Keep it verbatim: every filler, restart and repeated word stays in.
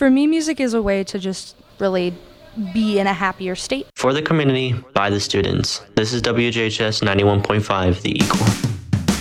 For me, music is a way to just really be in a happier state. For the community, by the students. This is W J H S ninety-one point five, The Equal.